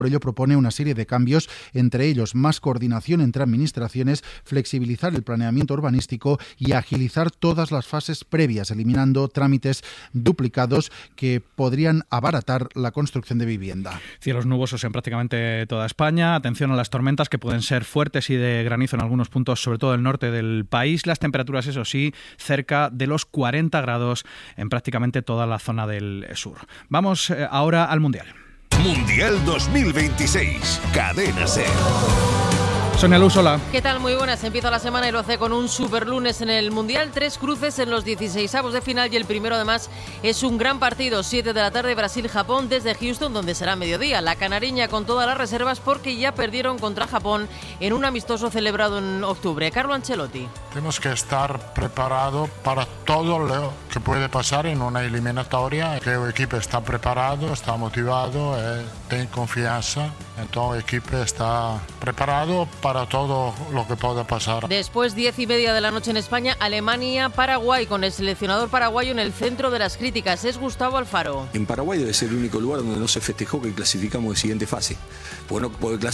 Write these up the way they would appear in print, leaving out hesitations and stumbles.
Por ello propone una serie de cambios, entre ellos más coordinación entre administraciones, flexibilizar el planeamiento urbanístico y agilizar todas las fases previas, eliminando trámites duplicados que podrían abaratar la construcción de vivienda. Cielos nubosos en prácticamente toda España. Atención a las tormentas que pueden ser fuertes y de granizo en algunos puntos, sobre todo el norte del país. Las temperaturas, eso sí, cerca de los 40 grados en prácticamente toda la zona del sur. Vamos ahora al Mundial. Mundial 2026, Cadena SER. Sonia Luz, hola. ¿Qué tal? Muy buenas. Empieza la semana y lo hace con un superlunes en el Mundial. 3 cruces en los 16avos de final y el primero además es un gran partido. 7 de la tarde, Brasil-Japón desde Houston, donde será mediodía. La canariña con todas las reservas porque ya perdieron contra Japón en un amistoso celebrado en octubre. Carlo Ancelotti. Tenemos que estar preparados para todo lo que puede pasar en una eliminatoria. Que el equipo está preparado, está motivado, tiene confianza. Entonces el equipo está preparado para todo lo que pueda pasar. Después, 10:30 de la noche en España, Alemania-Paraguay, con el seleccionador paraguayo en el centro de las críticas. Es Gustavo Alfaro. En Paraguay debe ser el único lugar donde no se festejó que clasificamos de siguiente fase. Porque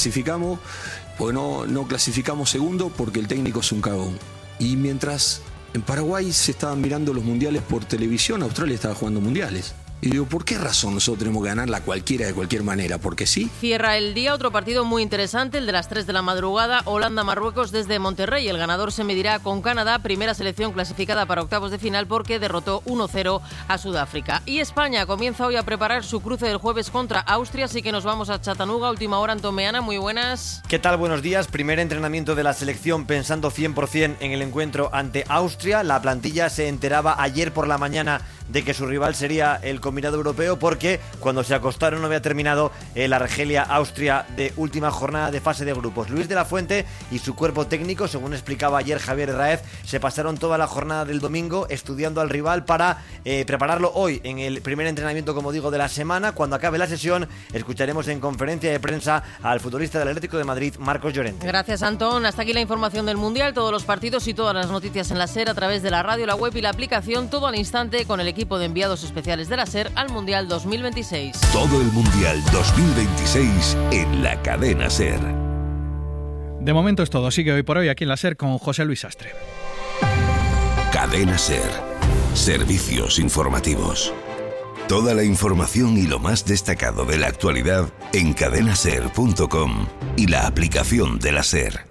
no clasificamos segundo porque el técnico es un cagón. Y mientras en Paraguay se estaban mirando los mundiales por televisión, Australia estaba jugando mundiales. Y digo, ¿por qué razón nosotros tenemos que ganarla cualquiera de cualquier manera? ¿Porque sí? Cierra el día otro partido muy interesante, el de las 3 de la madrugada, Holanda-Marruecos desde Monterrey. El ganador se medirá con Canadá, primera selección clasificada para octavos de final porque derrotó 1-0 a Sudáfrica. Y España comienza hoy a preparar su cruce del jueves contra Austria, así que nos vamos a Chattanooga. Última hora, Antón Meana, muy buenas. ¿Qué tal? Buenos días. Primer entrenamiento de la selección pensando 100% en el encuentro ante Austria. La plantilla se enteraba ayer por la mañana de que su rival sería el combinado europeo porque cuando se acostaron no había terminado la Argelia-Austria de última jornada de fase de grupos. Luis de la Fuente y su cuerpo técnico, según explicaba ayer Javier Herráez, se pasaron toda la jornada del domingo estudiando al rival para prepararlo hoy en el primer entrenamiento, como digo, de la semana. Cuando acabe la sesión escucharemos en conferencia de prensa al futbolista del Atlético de Madrid, Marcos Llorente. Gracias, Antón. Hasta aquí la información del Mundial, todos los partidos y todas las noticias en la SER a través de la radio, la web y la aplicación, todo al instante con el equipo de enviados especiales de la SER al Mundial 2026. Todo el Mundial 2026 en la Cadena SER. De momento es todo. Sigue hoy por hoy aquí en la SER con José Luis Sastre. Cadena SER. Servicios informativos. Toda la información y lo más destacado de la actualidad en cadenaser.com y la aplicación de la SER.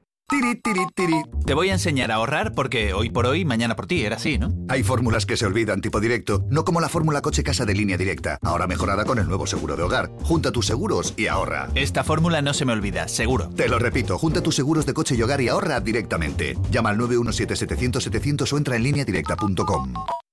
Te voy a enseñar a ahorrar porque hoy por hoy, mañana por ti, era así, ¿no? Hay fórmulas que se olvidan tipo directo, no como la fórmula coche-casa de Línea Directa, ahora mejorada con el nuevo seguro de hogar. Junta tus seguros y ahorra. Esta fórmula no se me olvida, seguro. Te lo repito, junta tus seguros de coche y hogar y ahorra directamente. Llama al 917-700-700 o entra en lineadirecta.com.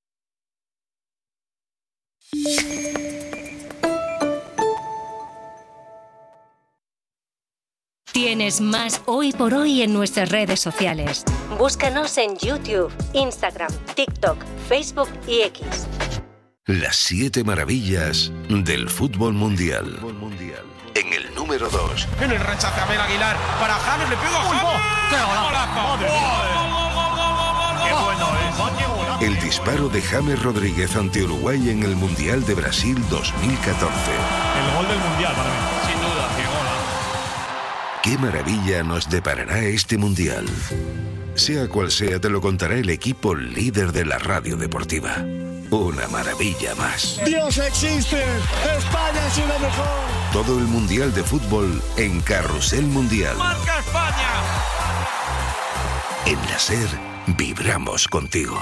Tienes más Hoy por Hoy en nuestras redes sociales. Búscanos en YouTube, Instagram, TikTok, Facebook y X. Las 7 maravillas del fútbol mundial. En el número 2. En el rechace Abel Aguilar para James, le pegó a James. ¡Qué golazo! ¡Qué bueno es! El disparo de James Rodríguez ante Uruguay en el Mundial de Brasil 2014. El gol del Mundial para mí. Sin duda, qué gol. ¿Qué maravilla nos deparará este Mundial? Sea cual sea, te lo contará el equipo líder de la radio deportiva. Una maravilla más. ¡Dios existe! ¡España es lo mejor! Todo el Mundial de Fútbol en Carrusel Mundial. ¡Marca España! En la SER vibramos contigo.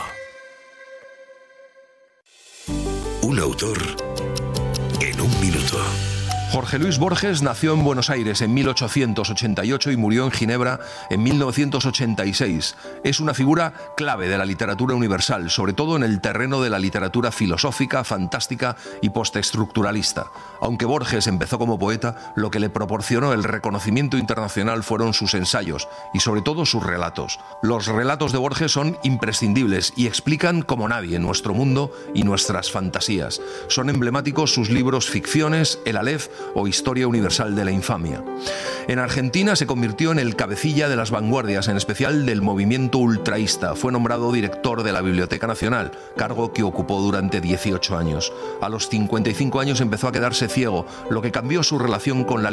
Un autor en un minuto. Jorge Luis Borges nació en Buenos Aires en 1888 y murió en Ginebra en 1986. Es una figura clave de la literatura universal, sobre todo en el terreno de la literatura filosófica, fantástica y postestructuralista. Aunque Borges empezó como poeta, lo que le proporcionó el reconocimiento internacional fueron sus ensayos y sobre todo sus relatos. Los relatos de Borges son imprescindibles y explican como nadie nuestro mundo y nuestras fantasías. Son emblemáticos sus libros Ficciones, El Aleph o Historia Universal de la Infamia. En Argentina se convirtió en el cabecilla de las vanguardias, en especial del movimiento ultraísta. Fue nombrado director de la Biblioteca Nacional, cargo que ocupó durante 18 años. A los 55 años empezó a quedarse ciego, lo que cambió su relación con la